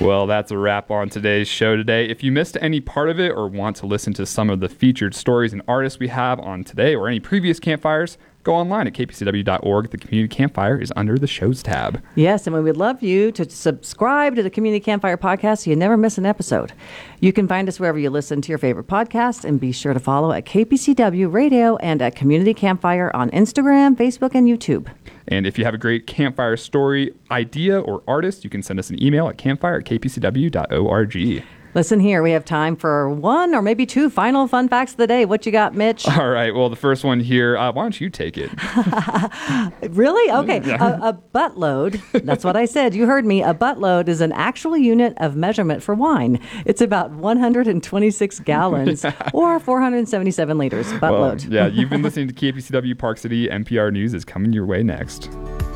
Well, that's a wrap on today's show today. If you missed any part of it or want to listen to some of the featured stories and artists we have on today or any previous campfires, go online at kpcw.org. The Community Campfire is under the shows tab. Yes, and we would love you to subscribe to the Community Campfire podcast so you never miss an episode. You can find us wherever you listen to your favorite podcast, and be sure to follow at KPCW Radio and at Community Campfire on Instagram, Facebook, and YouTube. And if you have a great campfire story, idea, or artist, you can send us an email at campfire@kpcw.org. Listen here, we have time for one or maybe two final fun facts of the day. What you got, Mitch? All right, well, the first one here, why don't you take it? Really? Okay. A buttload, that's what I said. You heard me. A buttload is an actual unit of measurement for wine. It's about 126 gallons or 477 liters. Buttload. Well, yeah, you've been listening to KPCW Park City. NPR News is coming your way next.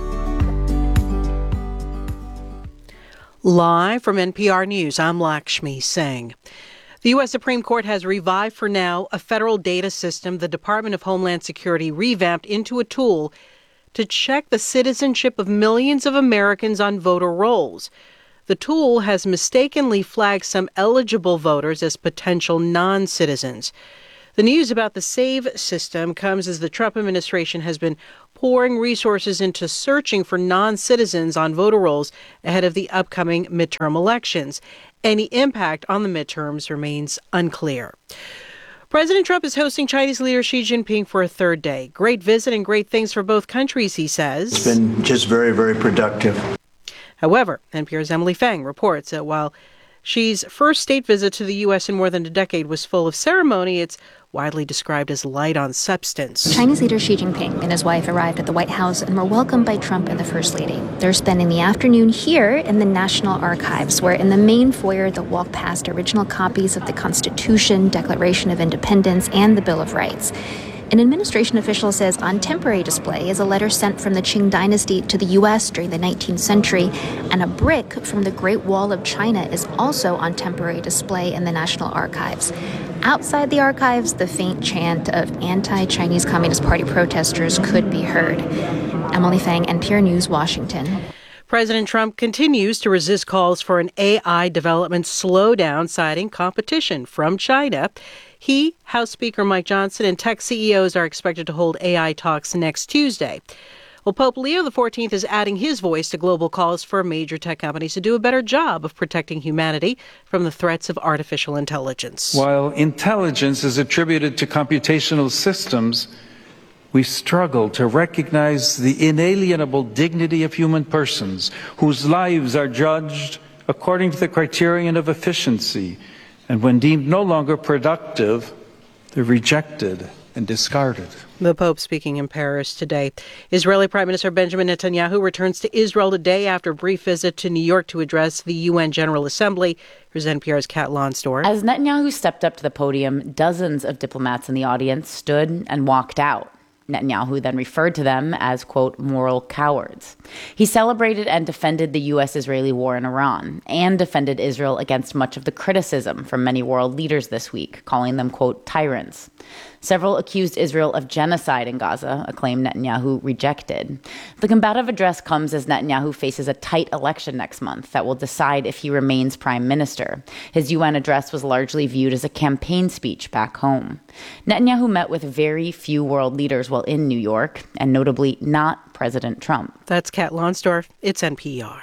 Live from NPR News, I'm Lakshmi Singh. The U.S. Supreme Court has revived for now a federal data system the Department of Homeland Security revamped into a tool to check the citizenship of millions of Americans on voter rolls. The tool has mistakenly flagged some eligible voters as potential non-citizens. The news about the SAVE system comes as the Trump administration has been pouring resources into searching for non-citizens on voter rolls ahead of the upcoming midterm elections. Any impact on the midterms remains unclear. President Trump is hosting Chinese leader Xi Jinping for a third day. Great visit and great things for both countries, he says. It's been just very, very productive. However, NPR's Emily Feng reports that while Xi's first state visit to the U.S. in more than a decade was full of ceremony, it's widely described as light on substance. Chinese leader Xi Jinping and his wife arrived at the White House and were welcomed by Trump and the First Lady. They're spending the afternoon here in the National Archives, where in the main foyer they'll walk past original copies of the Constitution, Declaration of Independence, and the Bill of Rights. An administration official says on temporary display is a letter sent from the Qing dynasty to the U.S. during the 19th century, and a brick from the Great Wall of China is also on temporary display in the National Archives. Outside the archives, the faint chant of anti-Chinese Communist Party protesters could be heard. Emily Feng, NPR News, Washington. President Trump continues to resist calls for an AI development slowdown, citing competition from China. He, House Speaker Mike Johnson, and tech CEOs are expected to hold AI talks next Tuesday. Well, Pope Leo XIV is adding his voice to global calls for major tech companies to do a better job of protecting humanity from the threats of artificial intelligence. While intelligence is attributed to computational systems, we struggle to recognize the inalienable dignity of human persons whose lives are judged according to the criterion of efficiency, and when deemed no longer productive, they're rejected and discarded. The Pope speaking in Paris today. Israeli Prime Minister Benjamin Netanyahu returns to Israel today after a brief visit to New York to address the UN General Assembly. Here's NPR's Kat Lonsdorf. As Netanyahu stepped up to the podium, dozens of diplomats in the audience stood and walked out. Netanyahu then referred to them as, quote, moral cowards. He celebrated and defended the U.S.-Israeli war in Iran and defended Israel against much of the criticism from many world leaders this week, calling them, quote, tyrants. Several accused Israel of genocide in Gaza, a claim Netanyahu rejected. The combative address comes as Netanyahu faces a tight election next month that will decide if he remains prime minister. His UN address was largely viewed as a campaign speech back home. Netanyahu met with very few world leaders while in New York, and notably not President Trump. That's Kat Lonsdorf. It's NPR.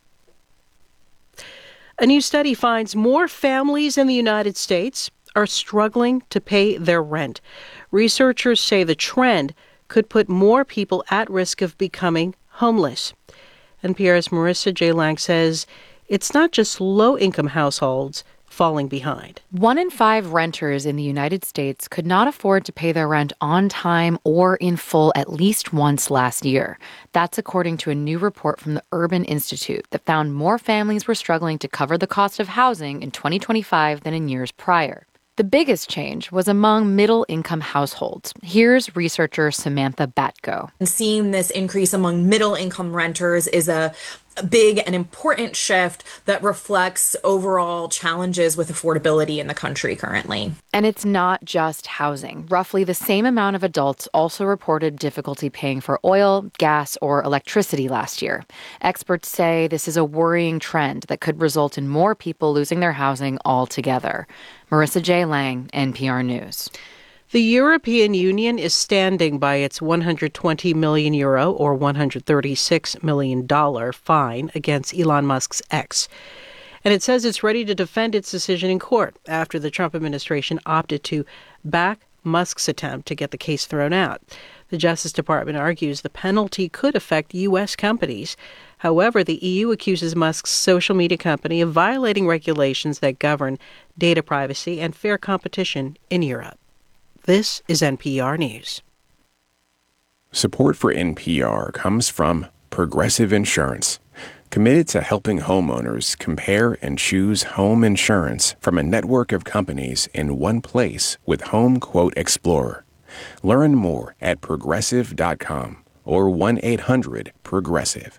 A new study finds more families in the United States are struggling to pay their rent. Researchers say the trend could put more people at risk of becoming homeless. NPR's Marissa J. Lang says it's not just low-income households falling behind. 1 in 5 renters in the United States could not afford to pay their rent on time or in full at least once last year. That's according to a new report from the Urban Institute that found more families were struggling to cover the cost of housing in 2025 than in years prior. The biggest change was among middle-income households. Here's researcher Samantha Batko. And seeing this increase among middle-income renters is a big and important shift that reflects overall challenges with affordability in the country currently. And it's not just housing. Roughly the same amount of adults also reported difficulty paying for oil, gas, or electricity last year. Experts say this is a worrying trend that could result in more people losing their housing altogether. Marissa J. Lang, NPR News. The European Union is standing by its €120 million or $136 million fine against Elon Musk's X. And it says it's ready to defend its decision in court after the Trump administration opted to back Musk's attempt to get the case thrown out. The Justice Department argues the penalty could affect U.S. companies. However, the EU accuses Musk's social media company of violating regulations that govern data privacy and fair competition in Europe. This is NPR News. Support for NPR comes from Progressive Insurance, committed to helping homeowners compare and choose home insurance from a network of companies in one place with Home Quote Explorer. Learn more at progressive.com or 1-800-PROGRESSIVE.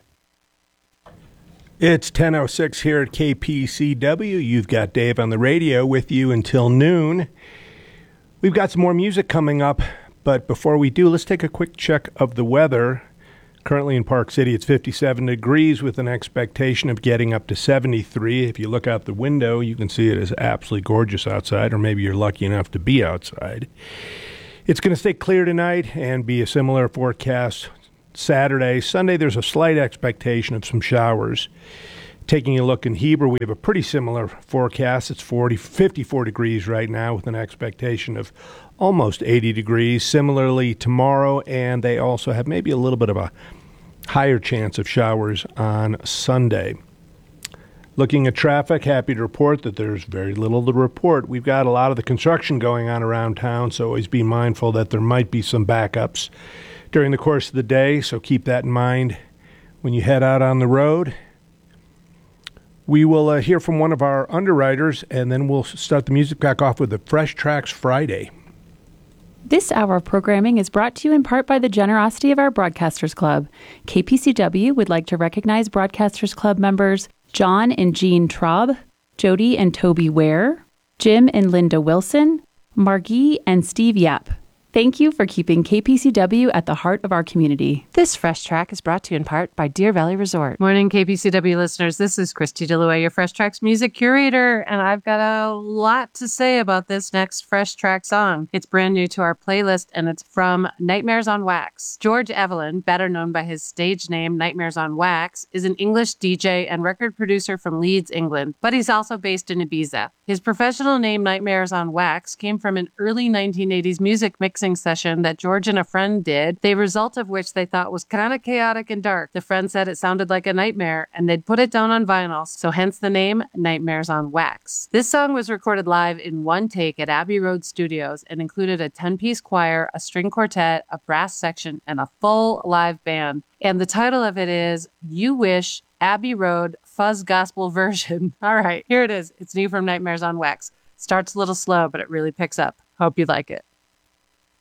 It's 10:06 here at KPCW. You've got Dave on the radio with you until noon. We've got some more music coming up, but before we do, let's take a quick check of the weather. Currently in Park City, it's 57 degrees with an expectation of getting up to 73. If you look out the window, you can see it is absolutely gorgeous outside, or maybe you're lucky enough to be outside. It's going to stay clear tonight and be a similar forecast Saturday. Sunday, there's a slight expectation of some showers. Taking a look in Heber, we have a pretty similar forecast. It's 54 degrees right now with an expectation of almost 80 degrees. Similarly, tomorrow, and they also have maybe a little bit of a higher chance of showers on Sunday. Looking at traffic, happy to report that there's very little to report. We've got a lot of the construction going on around town, so always be mindful that there might be some backups during the course of the day, so keep that in mind when you head out on the road. We will hear from one of our underwriters, and then we'll start the music back off with the Fresh Tracks Friday. This hour of programming is brought to you in part by the generosity of our Broadcasters Club. KPCW would like to recognize Broadcasters Club members John and Jean Traub, Jody and Toby Ware, Jim and Linda Wilson, Margie and Steve Yap. Thank you for keeping KPCW at the heart of our community. This Fresh Track is brought to you in part by Deer Valley Resort. Morning, KPCW listeners. This is Christy Dillaway, your Fresh Tracks music curator, and I've got a lot to say about this next Fresh Track song. It's brand new to our playlist, and it's from Nightmares on Wax. George Evelyn, better known by his stage name Nightmares on Wax, is an English DJ and record producer from Leeds, England, but he's also based in Ibiza. His professional name Nightmares on Wax came from an early 1980s music mixing session that George and a friend did, the result of which they thought was kind of chaotic and dark. The friend said it sounded like a nightmare, and they'd put it down on vinyl, so hence the name Nightmares on Wax. This song was recorded live in one take at Abbey Road Studios and included a 10-piece choir, a string quartet, a brass section, and a full live band. And the title of it is You Wish Abbey Road Fuzz Gospel Version. All right, here it is. It's new from Nightmares on Wax. Starts a little slow, but it really picks up. Hope you like it.